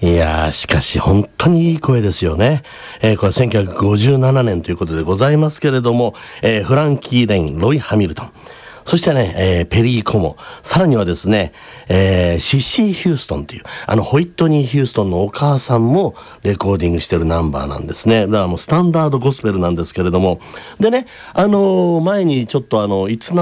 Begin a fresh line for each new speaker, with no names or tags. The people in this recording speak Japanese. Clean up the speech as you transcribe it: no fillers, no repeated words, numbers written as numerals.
いやー、しかし本当にいい声ですよね。これ1957年ということでございますけれども、フランキー・レイン、ロイ・ハミルトン、そしてね、ペリー・コモ、さらにはですね、シシー・ヒューストンというホイットニー・ヒューストンのお母さんもレコーディングしてるナンバーなんですね。だからもうスタンダードゴスペルなんですけれども、でね、前にちょっといつ